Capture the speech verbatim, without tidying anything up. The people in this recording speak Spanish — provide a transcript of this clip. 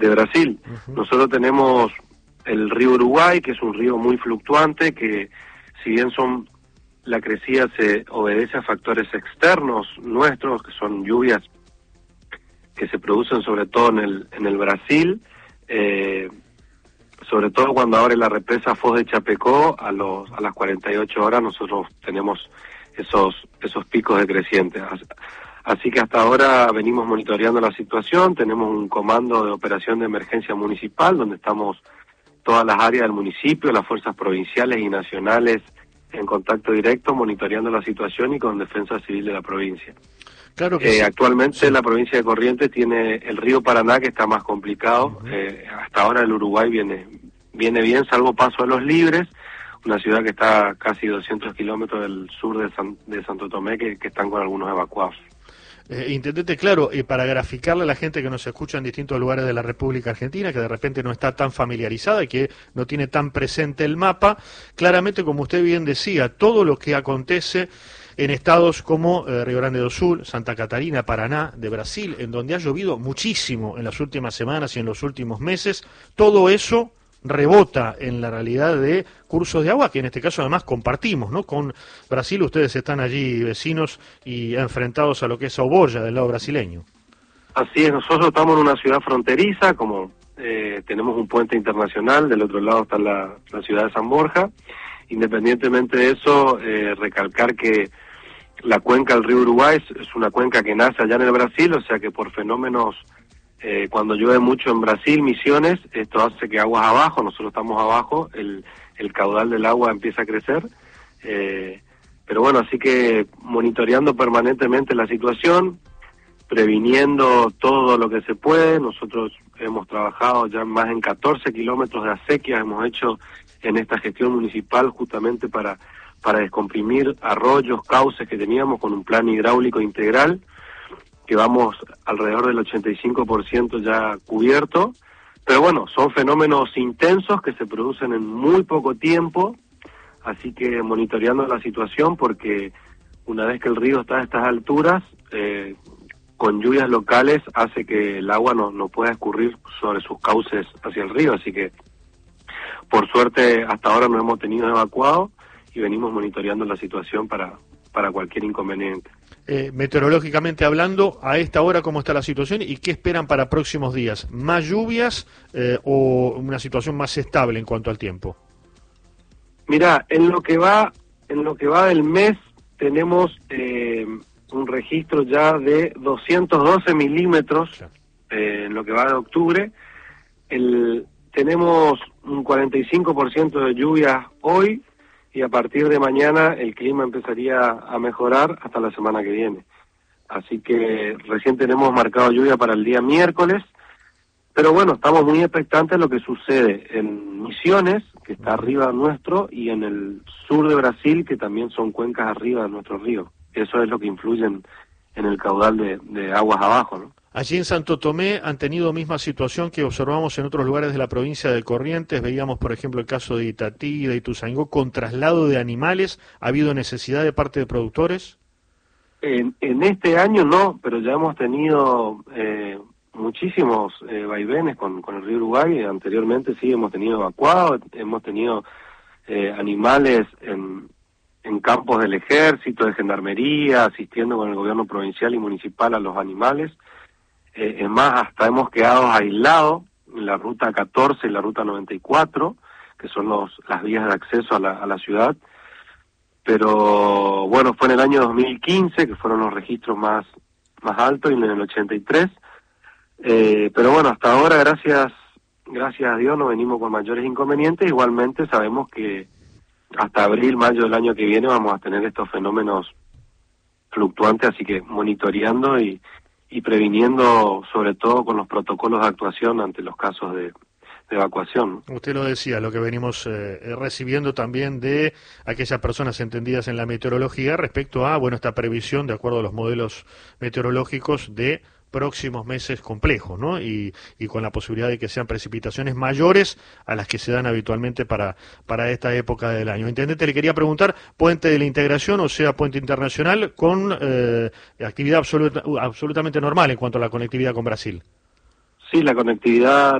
de Brasil. Uh-huh. Nosotros tenemos el río Uruguay, que es un río muy fluctuante, que si bien son la crecida se obedece a factores externos nuestros, que son lluvias que se producen sobre todo en el en el Brasil, eh, sobre todo cuando abre la represa Foz de Chapecó, a los a las cuarenta y ocho horas nosotros tenemos esos esos picos de creciente. Así que hasta ahora venimos monitoreando la situación, tenemos un comando de operación de emergencia municipal, donde estamos todas las áreas del municipio, las fuerzas provinciales y nacionales en contacto directo, monitoreando la situación y con Defensa Civil de la provincia. Claro que eh, sí. Actualmente Sí. La provincia de Corrientes tiene el río Paraná, que está más complicado. Uh-huh. eh, hasta ahora el Uruguay viene viene bien, salvo Paso de los Libres, una ciudad que está casi doscientos kilómetros del sur de, San, de Santo Tomé, que, que están con algunos evacuados. Eh, Intendente, claro, eh, para graficarle a la gente que nos escucha en distintos lugares de la República Argentina, que de repente no está tan familiarizada y que no tiene tan presente el mapa, claramente, como usted bien decía, todo lo que acontece en estados como eh, Río Grande do Sul, Santa Catarina, Paraná, de Brasil, en donde ha llovido muchísimo en las últimas semanas y en los últimos meses, todo eso rebota en la realidad de cursos de agua que en este caso además compartimos, ¿no? Con Brasil. Ustedes están allí vecinos y enfrentados a lo que es Oboya del lado brasileño. Así es, nosotros estamos en una ciudad fronteriza, como eh, tenemos un puente internacional, del otro lado está la, la ciudad de San Borja. Independientemente de eso, eh, recalcar que la cuenca del río Uruguay es, es una cuenca que nace allá en el Brasil, o sea que por fenómenos Eh, cuando llueve mucho en Brasil, Misiones, esto hace que aguas abajo, nosotros estamos abajo, el, el caudal del agua empieza a crecer, eh, pero bueno, así que monitoreando permanentemente la situación, previniendo todo lo que se puede. Nosotros hemos trabajado ya más en catorce kilómetros de acequias, hemos hecho en esta gestión municipal justamente para, para descomprimir arroyos, cauces que teníamos con un plan hidráulico integral, que vamos alrededor del ochenta y cinco por ciento ya cubierto, pero bueno, son fenómenos intensos que se producen en muy poco tiempo, así que monitoreando la situación, porque una vez que el río está a estas alturas, eh, con lluvias locales hace que el agua no, no pueda escurrir sobre sus cauces hacia el río, así que por suerte hasta ahora no hemos tenido evacuado y venimos monitoreando la situación para, para cualquier inconveniente. Eh, meteorológicamente hablando, a esta hora, ¿cómo está la situación y qué esperan para próximos días? ¿Más lluvias eh, o una situación más estable en cuanto al tiempo? Mira, en lo que va, en lo que va del mes tenemos eh, un registro ya de doscientos doce milímetros eh, en lo que va de octubre. El, tenemos un cuarenta y cinco por ciento de lluvias hoy, y a partir de mañana el clima empezaría a mejorar hasta la semana que viene. Así que recién tenemos marcado lluvia para el día miércoles, pero bueno, estamos muy expectantes de lo que sucede en Misiones, que está arriba nuestro, y en el sur de Brasil, que también son cuencas arriba de nuestro río. Eso es lo que influye en, en el caudal de, de aguas abajo, ¿no? Allí en Santo Tomé han tenido misma situación que observamos en otros lugares de la provincia de Corrientes. Veíamos, por ejemplo, el caso de Itatí, de Ituzaingó, con traslado de animales. ¿Ha habido necesidad de parte de productores? En, en este año no, pero ya hemos tenido eh, muchísimos eh, vaivenes con, con el río Uruguay. Anteriormente sí hemos tenido evacuados, hemos tenido eh, animales en, en campos del ejército, de gendarmería, asistiendo con el gobierno provincial y municipal a los animales. Eh, es más, hasta hemos quedado aislados en la ruta catorce y la ruta noventa y cuatro, que son los, las vías de acceso a la, a la ciudad. Pero bueno, fue en el año dos mil quince que fueron los registros más, más altos, y en el ochenta y tres. Eh, pero bueno, hasta ahora, gracias, gracias a Dios, no venimos con mayores inconvenientes. Igualmente sabemos que hasta abril, mayo del año que viene vamos a tener estos fenómenos fluctuantes, así que monitoreando y y previniendo, sobre todo con los protocolos de actuación ante los casos de, de evacuación. Usted lo decía, lo que venimos eh, recibiendo también de aquellas personas entendidas en la meteorología respecto a, bueno, esta previsión de acuerdo a los modelos meteorológicos de próximos meses complejos, ¿no? Y, y con la posibilidad de que sean precipitaciones mayores a las que se dan habitualmente para, para esta época del año. Intendente, le quería preguntar, puente de la integración, o sea, puente internacional, con eh, actividad absoluta, absolutamente normal en cuanto a la conectividad con Brasil. Sí, la conectividad